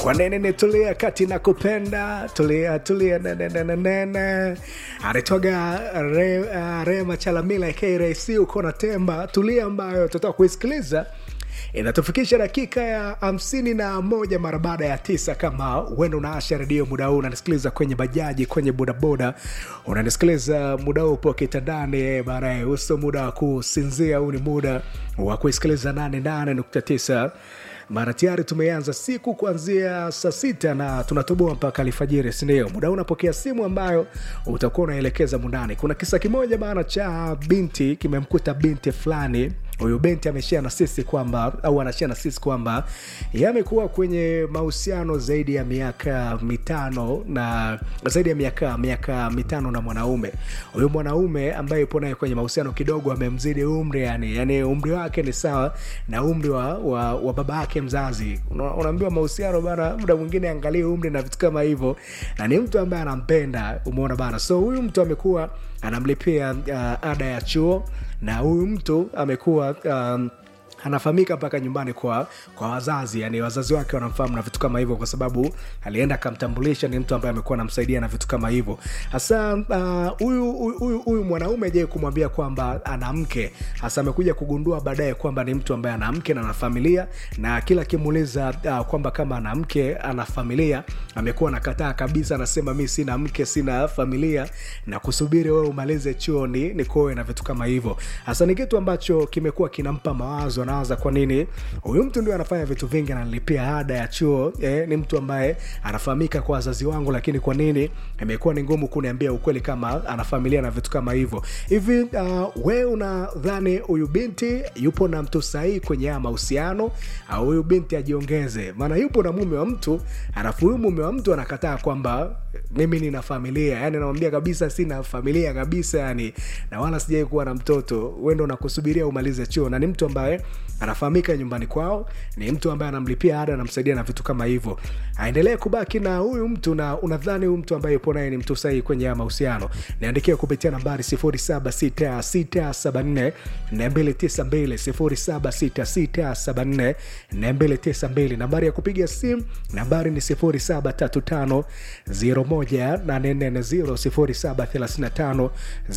Kwa nene tulia kati na kupenda tulia nene anatoga Rema Chalamila KRC uko na temba tulia, ambayo tutaka kuisikiliza inatufikisha dakika ya 51 mara baada ya 9. Kama uenda unaasha redio muda huu unanisikiliza kwenye bajaji, kwenye bodaboda, unanisikiliza muda huu upo kitandani, baadaye uso muda wa kusinzia, huu ni muda wa kuisikiliza 88.9. Mara tayari tumeanza siku kuanzia saa 6 na tunatoboa mpaka alfajiri, si ndio? Muda unapokea simu ambayo utakuwa unaelekeza mundani. Kuna kisa kimoja bana cha binti, kimemkuta binti fulani. Huyu binti ameshare na sisi kwamba, au anashare na sisi kwamba yamekuwa kwenye mahusiano zaidi ya miaka 5 na zaidi ya miaka 5 na mwanaume. Huyu mwanaume ambaye yupo naye kwenye mahusiano kidogo amemzidi umri, yani umri wake ni sawa na umri wa baba yake mzazi. Unaambiwa mahusiano bana, muda mwingine angalie umri na vitu kama hivyo, na ni mtu ambaye anampenda, umeona bana. So huyu mtu amekuwa anamlipia ada ya chuo, na huyu mtu amekuwa anafahamika mpaka nyumbani kwa wazazi, yani wazazi wake wanamfahamu na vitu kama hivyo, kwa sababu alienda akamtambulisha ni mtu ambaye amekuwa anamsaidia na vitu kama hivyo. Hasa huyu mwanaume je kumwambia kwamba ana mke, hasa amekuja kugundua baadaye kwamba ni mtu ambaye ana mke na ana familia, na kila kimuuliza kwamba kama ana mke ana familia, amekuwa anakataa kabisa, anasema mimi sina mke, sina familia, na kusubiri wewe umalize chuo ni koe na vitu kama hivyo. Hasa ni kitu ambacho kimekuwa kinampa mawazo, anaanza kwa nini huyu mtu ndio anafanya vitu vingi, analipia ada ya chuo, ni mtu ambaye anafahamika kwa wazazi wangu, lakini kwa nini imekuwa ni ngumu kuniambia ukweli kama ana familia na vitu kama hivyo. Hivi wewe unadhani huyu binti yupo na mtu sahihi kwenye mahusiano, au huyu binti ajiongeze? Maana yupo na mume wa mtu, alafu huyu mume wa mtu anakataa kwamba mimi nina familia, yani anamwambia kabisa sina familia kabisa, yani na wala sijai kuwa na mtoto, wewe ndio unakusubiria umalize chuo, na ni mtu ambaye anafahamika nyumbani kwao, ni mtu ambaye anamlipia ada, anamsaidia na vitu kama hivyo. Aendelee kubaki na huyu mtu, na unadhani huyu mtu ambaye yupo naye ni mtu sahihi kwenye mahusiano? Niandikie kupitia nambari 076674 292 076674 nambari ya kupiga simu. Nambari ni 0735 01840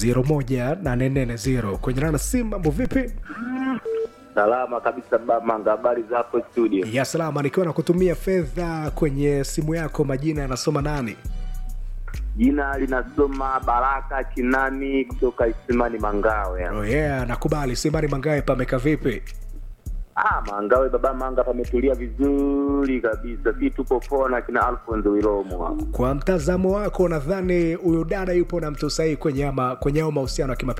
0735 kwenye nana simu. Mambo vipi? Salama kabisa baba, habari za hapo studio? Ya salama, nikiwa na kutumia fedha kwenye simu yako. Majina yanasoma nani? Jina linasoma Baraka Kinani kutoka Isimani Mangawe. Oh yeah, nakubali. Isimani Mangawe pameka vipi? Mangawe baba, Manga pametulia vizuri kabisa. Si tupo pona kina Alfonso Wilomo. Kwa mtazamo wako, nadhani huyu dada yupo na mtu sahihi kwenye mahusiano ya